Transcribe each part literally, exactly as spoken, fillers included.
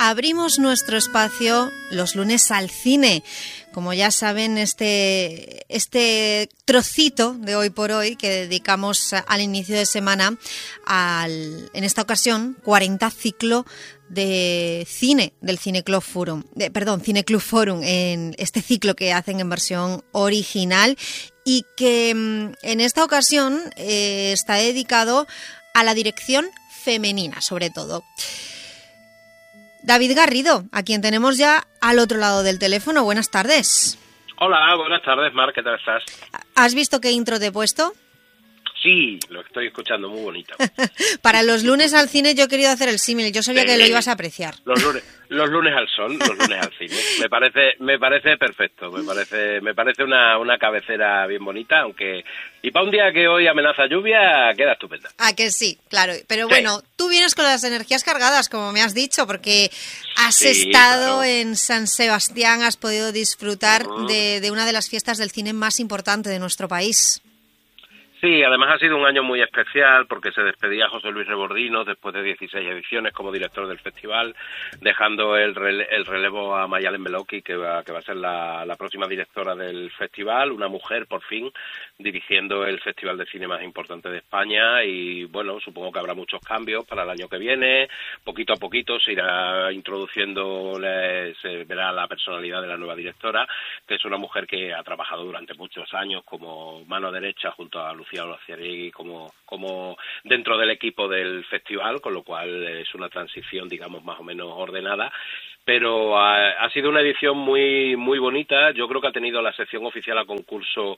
abrimos nuestro espacio los lunes al cine. Como ya saben, este, este trocito de Hoy por Hoy que dedicamos al inicio de semana, al, en esta ocasión, cuarenta ciclo de cine del Cineclub Forum, de, perdón, Cineclub Forum, en este ciclo que hacen en versión original y que en esta ocasión eh, está dedicado a la dirección femenina, sobre todo. David Garrido, a quien tenemos ya al otro lado del teléfono. Buenas tardes. Hola, buenas tardes, Mar, ¿qué tal estás? ¿Has visto qué intro te he puesto? Sí, lo estoy escuchando, muy bonito. Para los lunes al cine yo he querido hacer el símil, yo sabía sí, que lo ibas a apreciar. Los lunes, los lunes al sol, los lunes al cine. Me parece, me parece perfecto, me parece, me parece una, una cabecera bien bonita, aunque y para un día que hoy amenaza lluvia queda estupenda. Ah, que sí, claro. Pero sí. Bueno, tú vienes con las energías cargadas, como me has dicho, porque has sí, estado claro. en San Sebastián, has podido disfrutar uh-huh. de, de una de las fiestas del cine más importante de nuestro país. Sí, además ha sido un año muy especial porque se despedía José Luis Rebordino después de dieciséis ediciones como director del festival, dejando el, rele- el relevo a Mayalen Beloki, que va, que va a ser la, la próxima directora del festival, una mujer por fin, dirigiendo el festival de cine más importante de España y bueno, supongo que habrá muchos cambios para el año que viene, poquito a poquito se irá introduciendo, se verá la personalidad de la nueva directora, que es una mujer que ha trabajado durante muchos años como mano derecha junto a Lucía como, como dentro del equipo del festival, con lo cual es una transición, digamos, más o menos ordenada, pero ha, ha sido una edición muy muy bonita. Yo creo que ha tenido la sección oficial a concurso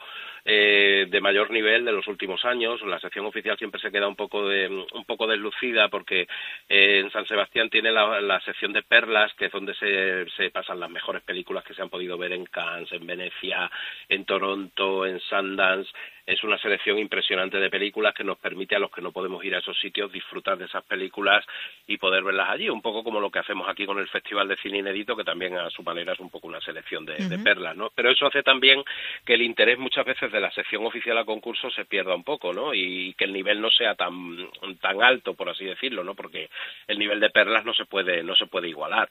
eh, de mayor nivel de los últimos años. La sección oficial siempre se queda un poco de, un poco deslucida porque eh, en San Sebastián tiene la, la sección de perlas, que es donde se, se pasan las mejores películas que se han podido ver en Cannes, en Venecia, en Toronto, en Sundance. Es una selección impresionante de películas que nos permite a los que no podemos ir a esos sitios disfrutar de esas películas y poder verlas allí, un poco como lo que hacemos aquí con el Festival de Cine Inédito, que también a su manera es un poco una selección de, uh-huh. de perlas, ¿no? Pero eso hace también que el interés muchas veces de la sección oficial a concurso se pierda un poco, ¿no? Y que el nivel no sea tan tan alto, por así decirlo, ¿no? Porque el nivel de perlas no se puede no se puede igualar.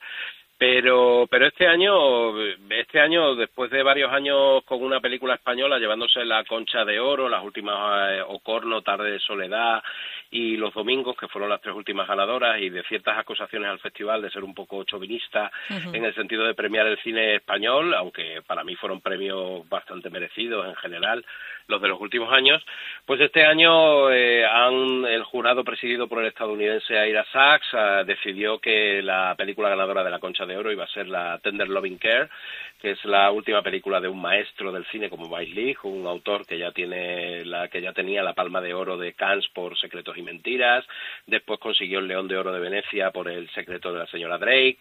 Pero pero este año, este año después de varios años con una película española llevándose la Concha de Oro, las últimas eh, Ocorno, Tarde de Soledad y Los Domingos, que fueron las tres últimas ganadoras, y de ciertas acusaciones al festival de ser un poco chauvinista uh-huh. en el sentido de premiar el cine español, aunque para mí fueron premios bastante merecidos en general los de los últimos años, pues este año eh, han, el jurado presidido por el estadounidense Ira Sachs eh, decidió que la película ganadora de la Concha de Oro iba a ser la Tender Loving Care, que es la última película de un maestro del cine como Mike Leigh, un autor que ya tiene la que ya tenía la Palma de Oro de Cannes por Secretos y Mentiras, después consiguió el León de Oro de Venecia por El secreto de la señora Drake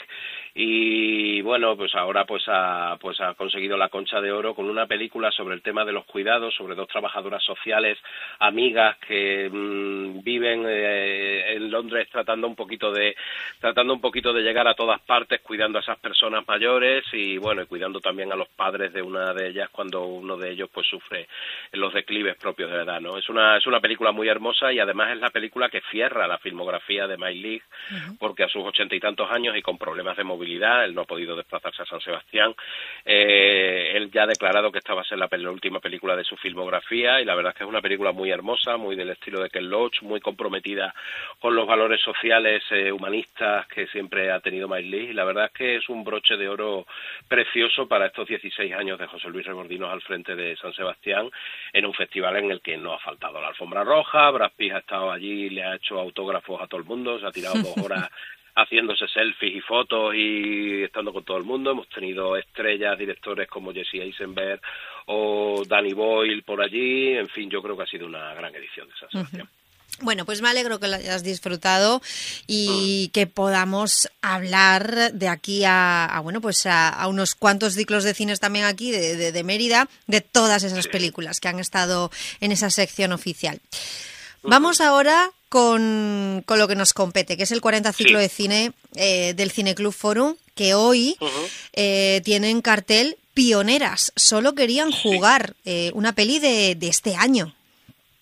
y bueno, pues ahora pues ha pues ha conseguido la Concha de Oro con una película sobre el tema de los cuidados, sobre dos trabajadoras sociales, amigas que mmm, viven eh, en Londres tratando un poquito de tratando un poquito de llegar a todas partes, cuidando a esas personas mayores y bueno, y cuidando también a los padres de una de ellas cuando uno de ellos pues sufre los declives propios de la edad, ¿no? Es una es una película muy hermosa y además es la película que cierra la filmografía de Mike Leigh, uh-huh. porque a sus ochenta y tantos años y con problemas de movilidad, él no ha podido desplazarse a San Sebastián, eh, él ya ha declarado que esta va a ser la última película de su filmografía y la verdad es que es una película muy hermosa, muy del estilo de Ken Loach, muy comprometida con los valores sociales eh, humanistas que siempre ha tenido Mike Leigh y la verdad es que es un broche de oro precioso para estos dieciséis años de José Luis Rebordinos al frente de San Sebastián en un festival en el que no ha faltado la alfombra roja, Brad Pitt ha estado allí, le ha hecho autógrafos a todo el mundo, se ha tirado dos horas haciéndose selfies y fotos y estando con todo el mundo. Hemos tenido estrellas, directores como Jesse Eisenberg o Danny Boyle por allí. En fin, yo creo que ha sido una gran edición de San Sebastián. Uh-huh. Bueno, pues me alegro que lo hayas disfrutado y uh-huh. que podamos hablar de aquí a, a bueno, pues a, a unos cuantos ciclos de cines también aquí de, de, de Mérida, de todas esas sí. películas que han estado en esa sección oficial. Uh-huh. Vamos ahora con, con lo que nos compete, que es el cuarenta ciclo sí. de cine eh, del Cineclub Forum, que hoy uh-huh. eh, tiene en cartel Pioneras. Solo querían jugar, eh, una peli de, de este año.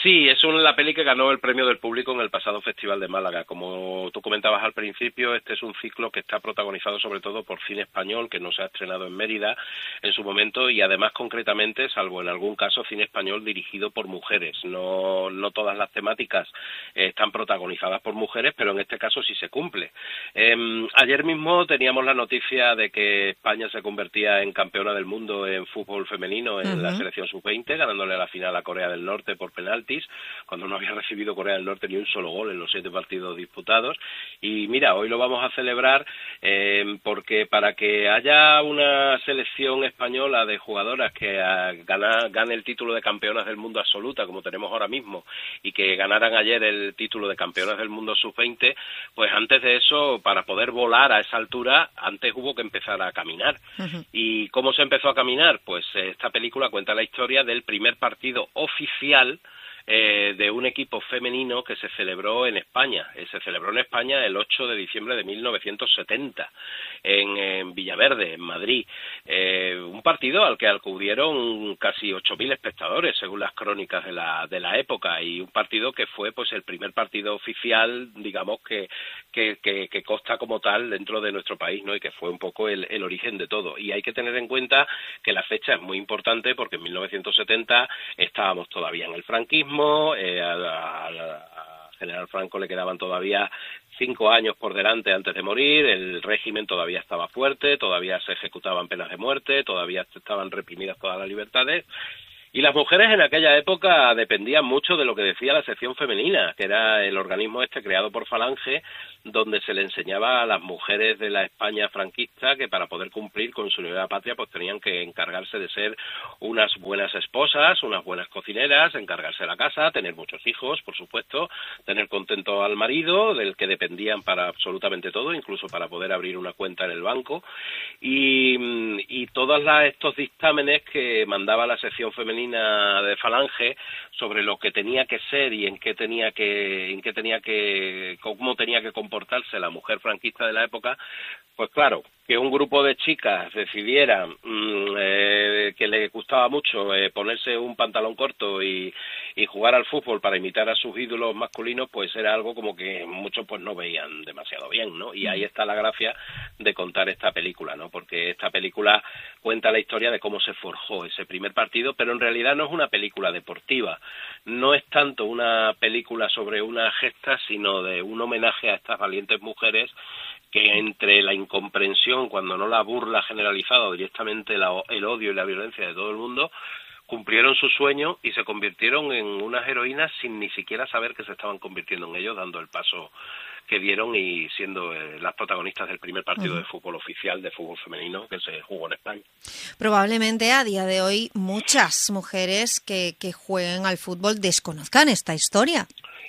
Sí, es una, la peli que ganó el premio del público en el pasado Festival de Málaga. Como tú comentabas al principio, este es un ciclo que está protagonizado sobre todo por cine español, que no se ha estrenado en Mérida en su momento, y además concretamente, salvo en algún caso, cine español dirigido por mujeres. No, no todas las temáticas eh, están protagonizadas por mujeres, pero en este caso sí se cumple. Eh, ayer mismo teníamos la noticia de que España se convertía en campeona del mundo en fútbol femenino en uh-huh. la selección sub veinte, ganándole la final a Corea del Norte por penaltis, cuando no había recibido Corea del Norte ni un solo gol en los siete partidos disputados. Y mira, hoy lo vamos a celebrar eh, porque para que haya una selección española de jugadoras que a, gana, gane el título de campeonas del mundo absoluta, como tenemos ahora mismo, y que ganaran ayer el título de campeonas del mundo sub veinte, pues antes de eso, para poder volar a esa altura, antes hubo que empezar a caminar. Uh-huh. ¿Y cómo se empezó a caminar? Pues eh, esta película cuenta la historia del primer partido oficial Eh, de un equipo femenino que se celebró en España. Eh, se celebró en España el ocho de diciembre de mil novecientos setenta, en, en Villaverde, en Madrid. Eh, un partido al que acudieron casi ocho mil espectadores, según las crónicas de la, de la época, y un partido que fue pues el primer partido oficial, digamos, que, que, que, que consta como tal dentro de nuestro país, ¿no? Y que fue un poco el, el origen de todo. Y hay que tener en cuenta que la fecha es muy importante porque en mil novecientos setenta estábamos todavía en el franquismo. Eh, a, a, a General Franco le quedaban todavía cinco años por delante antes de morir, el régimen todavía estaba fuerte, todavía se ejecutaban penas de muerte, todavía estaban reprimidas todas las libertades. Y las mujeres en aquella época dependían mucho de lo que decía la sección femenina, que era el organismo este creado por Falange, donde se le enseñaba a las mujeres de la España franquista que para poder cumplir con su libertad patria pues tenían que encargarse de ser unas buenas esposas, unas buenas cocineras, encargarse de la casa, tener muchos hijos, por supuesto, tener contento al marido, del que dependían para absolutamente todo, incluso para poder abrir una cuenta en el banco, y, y todos las, estos dictámenes que mandaba la sección femenina de Falange sobre lo que tenía que ser y en qué tenía que en qué tenía que cómo tenía que comportarse la mujer franquista de la época, pues claro, que un grupo de chicas decidiera mmm, eh, que le gustaba mucho eh, ponerse un pantalón corto y, y jugar al fútbol para imitar a sus ídolos masculinos, pues era algo como que muchos pues no veían demasiado bien, ¿no? Y ahí está la gracia de contar esta película, ¿no? Porque esta película cuenta la historia de cómo se forjó ese primer partido, pero en realidad no es una película deportiva, no es tanto una película sobre una gesta, sino de un homenaje a estas valientes mujeres que entre la incomprensión, cuando no la burla generalizada o directamente la, el odio y la violencia de todo el mundo, cumplieron su sueño y se convirtieron en unas heroínas sin ni siquiera saber que se estaban convirtiendo en ellos, dando el paso que dieron y siendo eh, las protagonistas del primer partido uh-huh. de fútbol oficial, de fútbol femenino, que se jugó en España. Probablemente a día de hoy muchas mujeres que, que jueguen al fútbol desconozcan esta historia.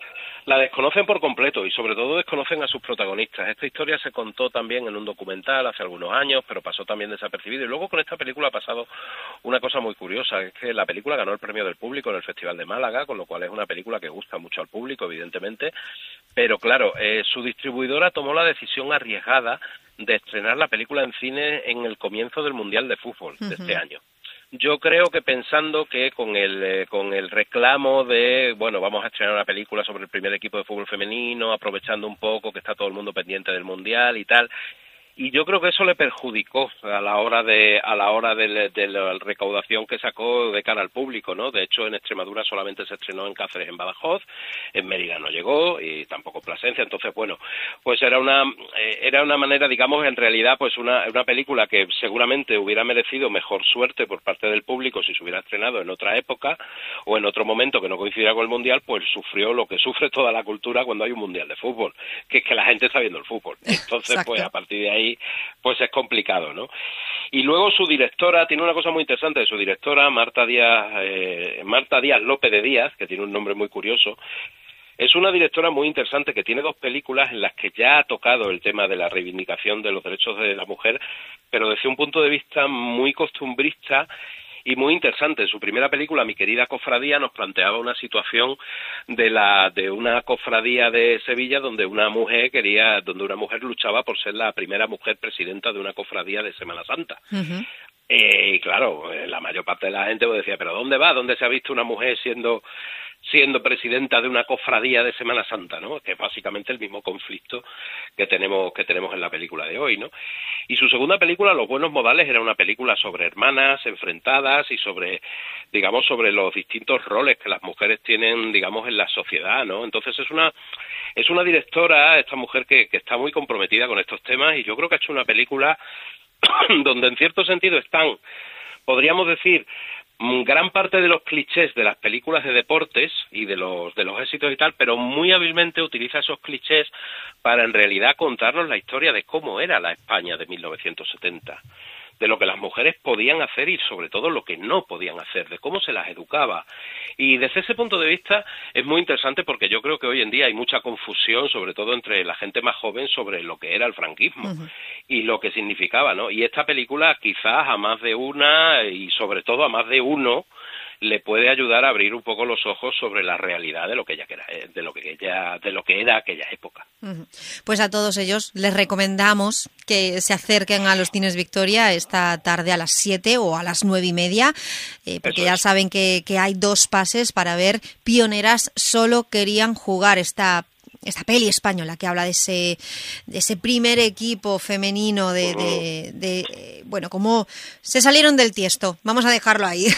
La desconocen por completo y sobre todo desconocen a sus protagonistas. Esta historia se contó también en un documental hace algunos años, pero pasó también desapercibido. Y luego con esta película ha pasado una cosa muy curiosa, es que la película ganó el premio del público en el Festival de Málaga, con lo cual es una película que gusta mucho al público, evidentemente. Pero claro, eh, su distribuidora tomó la decisión arriesgada de estrenar la película en cine en el comienzo del Mundial de Fútbol uh-huh. de este año. Yo creo que pensando que con el eh, con el reclamo de, bueno, vamos a estrenar una película sobre el primer equipo de fútbol femenino, aprovechando un poco que está todo el mundo pendiente del Mundial y tal, y yo creo que eso le perjudicó a la hora de a la hora de, de la recaudación que sacó de cara al público, ¿no? De hecho, en Extremadura solamente se estrenó en Cáceres, en Badajoz, en Mérida no llegó y tampoco en Plasencia. Entonces, bueno, pues era una eh, era una manera, digamos, en realidad, pues una una película que seguramente hubiera merecido mejor suerte por parte del público si se hubiera estrenado en otra época o en otro momento que no coincidiera con el Mundial, pues sufrió lo que sufre toda la cultura cuando hay un Mundial de fútbol, que es que la gente está viendo el fútbol. Entonces, Exacto. pues a partir de ahí pues es complicado, ¿no? Y luego su directora, tiene una cosa muy interesante de su directora, Marta Díaz, eh, Marta Díaz López de Díaz, que tiene un nombre muy curioso. Es una directora muy interesante que tiene dos películas en las que ya ha tocado el tema de la reivindicación de los derechos de la mujer, pero desde un punto de vista muy costumbrista y muy interesante. Su primera película, Mi querida cofradía, nos planteaba una situación de la de una cofradía de Sevilla donde una mujer quería, donde una mujer luchaba por ser la primera mujer presidenta de una cofradía de Semana Santa. Uh-huh. Eh, y claro, la mayor parte de la gente pues decía, pero ¿dónde va? ¿Dónde se ha visto una mujer siendo siendo presidenta de una cofradía de Semana Santa, ¿no? Que es básicamente el mismo conflicto que tenemos que tenemos en la película de hoy, ¿no? Y su segunda película, Los buenos modales, era una película sobre hermanas enfrentadas y sobre, digamos, sobre los distintos roles que las mujeres tienen, digamos, en la sociedad, ¿no? Entonces es una es una directora, esta mujer que, que está muy comprometida con estos temas, y yo creo que ha hecho una película donde en cierto sentido están, podríamos decir, gran parte de los clichés de las películas de deportes y de los de los éxitos y tal, pero muy hábilmente utiliza esos clichés para en realidad contarnos la historia de cómo era la España de mil novecientos setenta, de lo que las mujeres podían hacer y sobre todo lo que no podían hacer, de cómo se las educaba. Y desde ese punto de vista es muy interesante porque yo creo que hoy en día hay mucha confusión, sobre todo entre la gente más joven, sobre lo que era el franquismo uh-huh. y lo que significaba, ¿no? Y esta película quizás a más de una y sobre todo a más de uno le puede ayudar a abrir un poco los ojos sobre la realidad de lo que ella era, de lo que ella, de lo que era aquella época. Pues a todos ellos les recomendamos que se acerquen a los Cines Victoria esta tarde a las siete o a las nueve y media, eh, porque Eso ya es. saben que, que hay dos pases para ver Pioneras solo querían jugar, esta esta peli española que habla de ese de ese primer equipo femenino de, de, de bueno, cómo se salieron del tiesto, vamos a dejarlo ahí.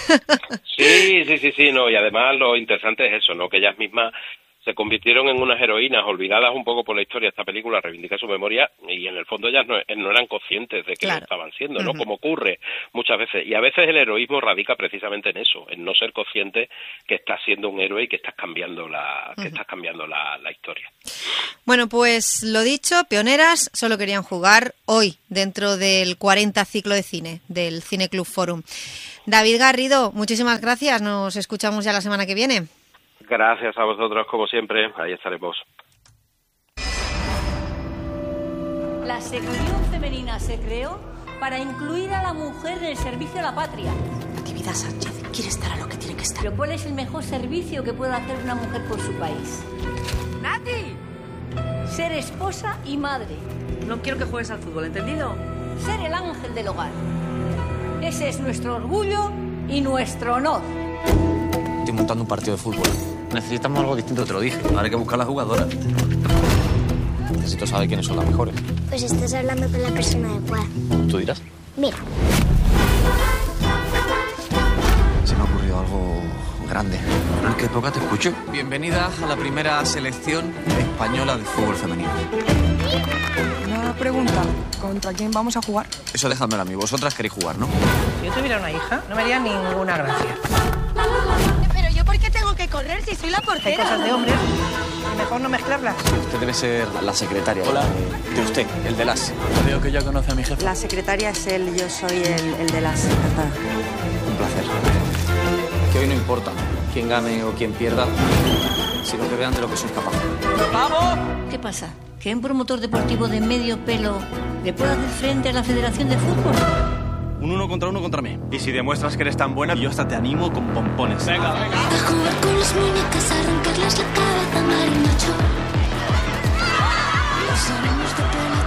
Sí, sí, sí, sí, no, y además lo interesante es eso, ¿no? Que ellas mismas se convirtieron en unas heroínas olvidadas un poco por la historia de esta película, reivindica su memoria, y en el fondo ellas no, no eran conscientes de que claro. lo estaban siendo, ¿no? Uh-huh. Como ocurre muchas veces, y a veces el heroísmo radica precisamente en eso, en no ser consciente que estás siendo un héroe y que estás cambiando la, uh-huh. que estás cambiando la, la historia. Bueno, pues lo dicho, Pioneras solo querían jugar hoy dentro del cuarenta ciclo de cine del Cine Club Forum. David Garrido, muchísimas gracias, nos escuchamos ya la semana que viene. Gracias a vosotros, como siempre, ahí estaremos. La sección femenina se creó para incluir a la mujer en el servicio a la patria. Natividad Sánchez quiere estar a lo que tiene que estar. Pero ¿cuál es el mejor servicio que puede hacer una mujer por su país? ¡Nati! Ser esposa y madre. No quiero que juegues al fútbol, ¿entendido? Ser el ángel del hogar. Ese es nuestro orgullo y nuestro honor. Estoy montando un partido de fútbol. Necesitamos algo distinto, te lo dije. Ahora hay que buscar las jugadoras. Necesito saber quiénes son las mejores. Pues estás hablando con la persona adecuada. ¿Tú dirás? Mira. Se me ha ocurrido algo grande. ¿En qué época te escucho? Bienvenida a la primera selección española de fútbol femenino. Una pregunta. ¿Contra quién vamos a jugar? Eso dejádmelo a mí. Vosotras queréis jugar, ¿no? Si yo tuviera una hija, no me haría ninguna gracia. Pero yo, ¿por qué tengo que correr si soy la portera? Hay cosas de hombres y mejor no mezclarlas. Usted debe ser la secretaria. Hola. De, de usted, el de las. Veo que ya conoce a mi jefe. La secretaria es él, yo soy el, el de las. Encantada. Un placer. Que hoy no importa quién gane o quién pierda, sino que vean de lo que sois capaces. ¡Vamos! ¿Qué pasa? ¿Que un promotor deportivo de medio pelo le puede hacer frente a la Federación de Fútbol? Un uno contra uno contra mí. Y si demuestras que eres tan buena, yo hasta te animo con pompones. Venga, venga. A jugar con las muñecas, a arrancarles la cabeza, marimacho. Los ánimos de pelo.